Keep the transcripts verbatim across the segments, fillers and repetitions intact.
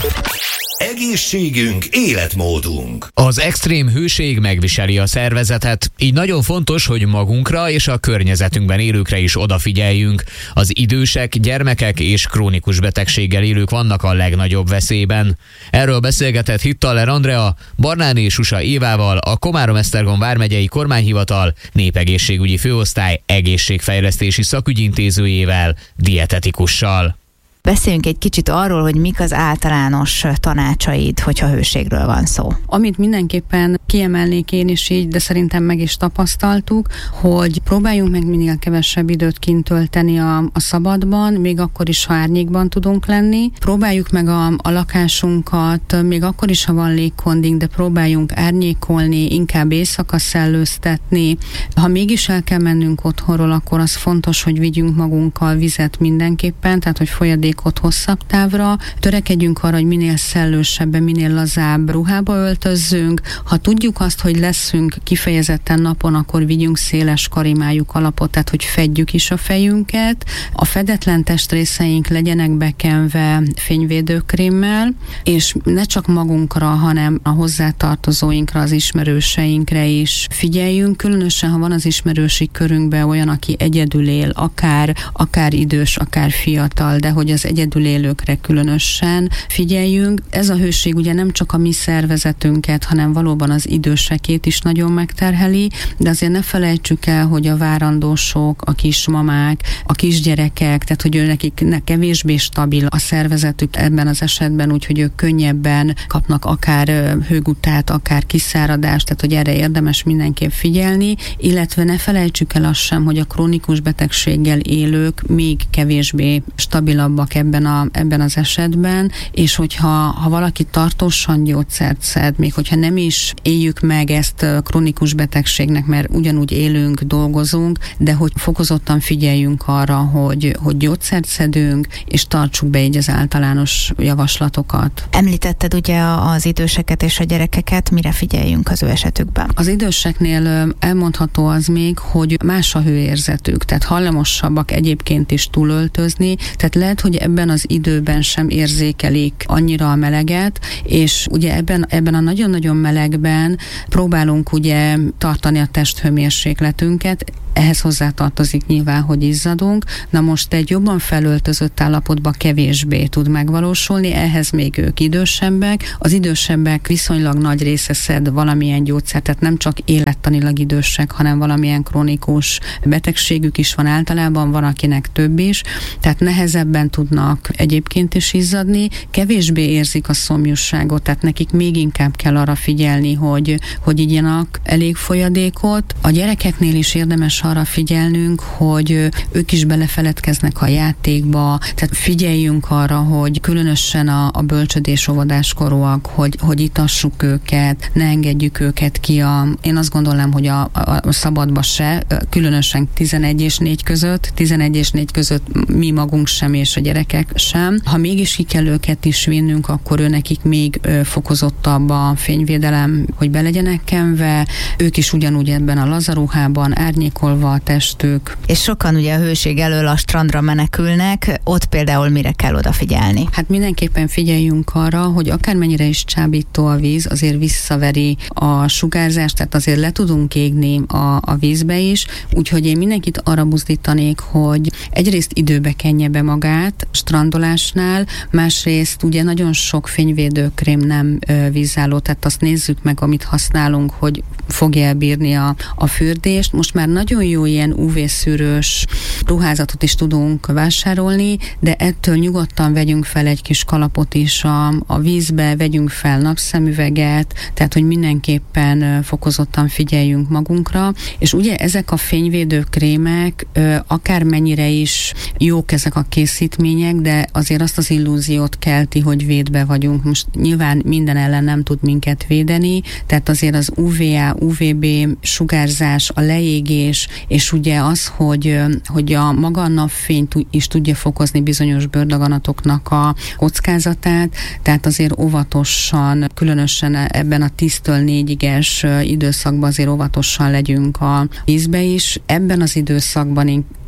Egészségünk, életmódunk. Az extrém hőség megviseli a szervezetet, így nagyon fontos, hogy magunkra és a környezetünkben élőkre is odafigyeljünk. Az idősek, gyermekek és krónikus betegséggel élők vannak a legnagyobb veszélyben. Erről beszélgetett Hittaler Andrea, Barnáné Susa Évával, a Komárom-Esztergom vármegyei kormányhivatal népegészségügyi főosztály egészségfejlesztési szakügyintézőjével, dietetikussal. Beszéljünk egy kicsit arról, hogy mik az általános tanácsaid, hogyha hőségről van szó. Amit mindenképpen kiemelnék én is így, de szerintem meg is tapasztaltuk, hogy próbáljunk meg minél kevesebb időt kint tölteni a, a szabadban, még akkor is, ha árnyékban tudunk lenni. Próbáljuk meg a, a lakásunkat, még akkor is, ha van légkonding, de próbáljunk árnyékolni, inkább éjszaka szellőztetni. Ha mégis el kell mennünk otthonról, akkor az fontos, hogy vigyünk magunkkal vizet mindenképpen, tehát hogy folyadék ott hosszabb távra. Törekedjünk arra, hogy minél szellősebben, minél lazább ruhába öltözzünk. Ha tudjuk azt, hogy leszünk kifejezetten napon, akkor vigyünk széles karimájú kalapot, tehát hogy fedjük is a fejünket. A fedetlen testrészeink legyenek bekenve fényvédőkrémmel, és ne csak magunkra, hanem a hozzátartozóinkra, az ismerőseinkre is figyeljünk. Különösen, ha van az ismerősi körünkben olyan, aki egyedül él, akár, akár idős, akár fiatal, de hogy az egyedül élőkre különösen figyeljünk. Ez a hőség ugye nem csak a mi szervezetünket, hanem valóban az idősekét is nagyon megterheli, de azért ne felejtsük el, hogy a várandósok, a kismamák, a kisgyerekek, tehát hogy nekik kevésbé stabil a szervezetük ebben az esetben, úgyhogy ők könnyebben kapnak akár hőgutát, akár kiszáradást, tehát hogy erre érdemes mindenképp figyelni, illetve ne felejtsük el azt sem, hogy a krónikus betegséggel élők még kevésbé stabilabbak ebben, a, ebben az esetben, és hogyha ha valaki tartósan gyógyszert szed, még hogyha nem is éljük meg ezt krónikus betegségnek, mert ugyanúgy élünk, dolgozunk, de hogy fokozottan figyeljünk arra, hogy, hogy gyógyszert szedünk, és tartsuk be így az általános javaslatokat. Említetted ugye az időseket és a gyerekeket, mire figyeljünk az ő esetükben? Az időseknél elmondható az még, hogy más a hőérzetük, tehát hallamosabbak egyébként is túlöltözni, tehát lehet, hogy ebben az időben sem érzékelik annyira a meleget, és ugye ebben, ebben a nagyon-nagyon melegben próbálunk ugye tartani a testhőmérsékletünket, ehhez hozzátartozik nyilván, hogy izzadunk. Na most egy jobban felöltözött állapotban kevésbé tud megvalósulni, ehhez még ők idősebbek. Az idősebbek viszonylag nagy része szed valamilyen gyógyszert, tehát nem csak élettanilag idősek, hanem valamilyen krónikus betegségük is van általában, van akinek több is, tehát nehezebben tudnak egyébként is izzadni, kevésbé érzik a szomjúságot, tehát nekik még inkább kell arra figyelni, hogy, hogy igyanak elég folyadékot. A gyerekeknél is érdemes arra figyelnünk, hogy ők is belefeledkeznek a játékba, tehát figyeljünk arra, hogy különösen a, a bölcsödés óvodáskorúak, hogy, hogy itassuk őket, ne engedjük őket ki a, én azt gondolom, hogy a, a, a szabadba se, különösen tizenegy és négy között, tizenegy és négy között mi magunk sem és a gyerekek sem. Ha mégis ki kell őket is vinnünk, akkor ő nekik még fokozottabb a fényvédelem, hogy be legyenek kenve, ők is ugyanúgy ebben a lazaruhában, árnyékolva a testük. És sokan ugye a hőség elől a strandra menekülnek, ott például mire kell odafigyelni? Hát mindenképpen figyeljünk arra, hogy akármennyire is csábító a víz, azért visszaveri a sugárzást, tehát azért le tudunk égni a, a vízbe is, úgyhogy én mindenkit arra buzdítanék, hogy egyrészt időbe kenje be magát strandolásnál, másrészt ugye nagyon sok fényvédőkrém nem ö, vízálló, tehát azt nézzük meg, amit használunk, hogy fogja elbírni a, a fürdést. Most már nagyon jó ilyen ú vé-szűrős ruházatot is tudunk vásárolni, de ettől nyugodtan vegyünk fel egy kis kalapot is a, a vízbe, vegyünk fel napszemüveget, tehát hogy mindenképpen fokozottan figyeljünk magunkra, és ugye ezek a fényvédőkrémek akármennyire is jók ezek a készítmények, de azért azt az illúziót kelti, hogy védve vagyunk. Most nyilván minden ellen nem tud minket védeni, tehát azért az ú vé á, ú vé bé sugárzás, a leégés, és ugye az, hogy, hogy a maga a napfény is tudja fokozni bizonyos bőrdaganatoknak a kockázatát, tehát azért óvatosan, különösen ebben a tíztől négyes időszakban azért óvatosan legyünk a vízbe is. Ebben az időszakban én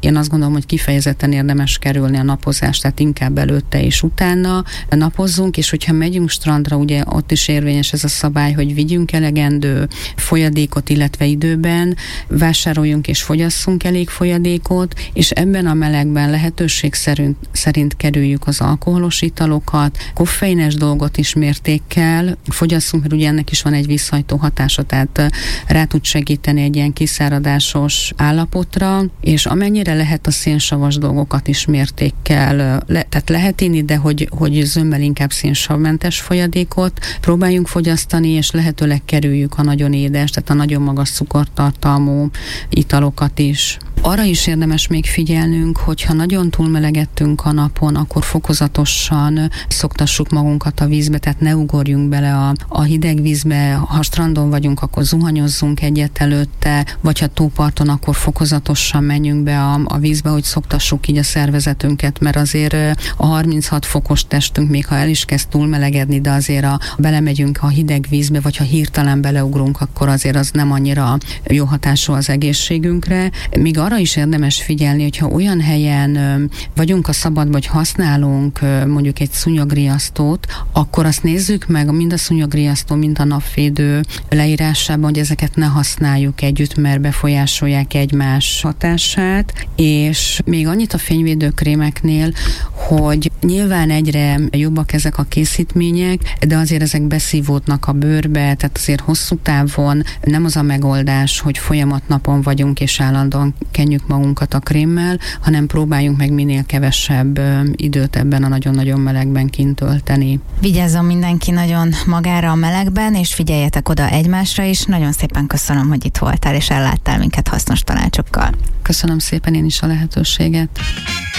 én azt gondolom, hogy kifejezetten érdemes kerülni a napozást, tehát inkább előtte és utána napozzunk, és hogyha megyünk strandra, ugye ott is érvényes ez a szabály, hogy vigyünk elegendő folyadékot, illetve időben, vásároljunk és fogyasszunk elég folyadékot, és ebben a melegben lehetőség szerint, szerint kerüljük az alkoholos italokat, koffeines dolgot is mértékkel fogyasszunk, mert ugye ennek is van egy visszhajtó hatása, tehát rá tud segíteni egy ilyen kiszáradásos állapotra, és amennyire lehet a szénsavas dolgokat is mértékkel, le, tehát lehet inni, de hogy, hogy zömmel inkább szénsavmentes folyadékot próbáljunk fogyasztani, és lehetőleg kerüljük a nagyon édes, tehát a nagyon magas cukortartalmú italokat is. Arra is érdemes még figyelnünk, hogyha nagyon túlmelegettünk a napon, akkor fokozatosan szoktassuk magunkat a vízbe, tehát ne ugorjunk bele a, a hideg vízbe, ha strandon vagyunk, akkor zuhanyozzunk egyet előtte, vagy ha tóparton, akkor fokozatosan menjünk be a, a vízbe, hogy szoktassuk így a szervezetünket, mert azért a harminchat fokos testünk, még ha el is kezd túlmelegedni, de azért a, belemegyünk a hideg vízbe, vagy ha hirtelen beleugrunk, akkor azért az nem annyira jó hatású az egészségünkre. Míg arra is érdemes figyelni, hogyha olyan helyen vagyunk a szabadban, vagy használunk mondjuk egy szúnyogriasztót, akkor azt nézzük meg, mind a szúnyogriasztó, mind a napvédő leírásában, hogy ezeket ne használjuk együtt, mert befolyásolják egymás hatását, és még annyit a fényvédőkrémeknél, hogy nyilván egyre jobbak ezek a készítmények, de azért ezek beszívódnak a bőrbe, tehát azért hosszú távon nem az a megoldás, hogy folyamat napon vagyunk és állandóan kenjük magunkat a krémmel, hanem próbáljunk meg minél kevesebb időt ebben a nagyon-nagyon melegben kint tölteni. Vigyázzon mindenki nagyon magára a melegben, és figyeljetek oda egymásra is. Nagyon szépen köszönöm, hogy itt voltál, és elláttál minket hasznos tanácsokkal. Köszönöm szépen én is a lehetőséget.